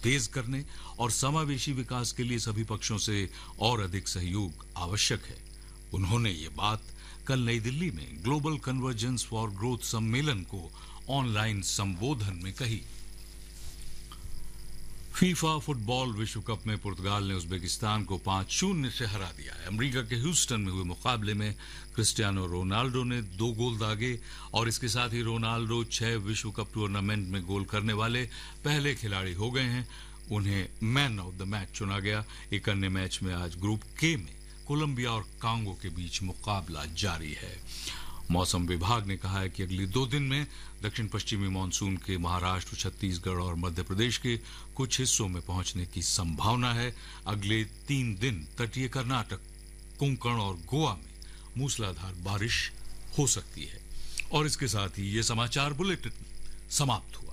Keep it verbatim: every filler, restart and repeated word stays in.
तेज करने और समावेशी विकास के लिए सभी पक्षों से और अधिक सहयोग आवश्यक है। उन्होंने ये बात कल नई दिल्ली में ग्लोबल कन्वर्जेंस फॉर ग्रोथ सम्मेलन को ऑनलाइन संबोधन में कही। फीफा फुटबॉल विश्व कप में पुर्तगाल ने उज्बेकिस्तान को पांच शून्य से हरा दिया है। अमेरिका के ह्यूस्टन में हुए मुकाबले में क्रिस्टियानो रोनाल्डो ने दो गोल दागे और इसके साथ ही रोनाल्डो छह विश्व कप टूर्नामेंट में गोल करने वाले पहले खिलाड़ी हो गए हैं। उन्हें मैन ऑफ द मैच चुना गया। एक अन्य मैच में आज ग्रुप के में कोलंबिया और कांगो के बीच मुकाबला जारी है। मौसम विभाग ने कहा है कि अगले दो दिन में दक्षिण पश्चिमी मानसून के महाराष्ट्र, छत्तीसगढ़ और मध्य प्रदेश के कुछ हिस्सों में पहुंचने की संभावना है। अगले तीन दिन तटीय कर्नाटक, कोंकण और गोवा में मूसलाधार बारिश हो सकती है। और इसके साथ ही ये समाचार बुलेटिन समाप्त हुआ।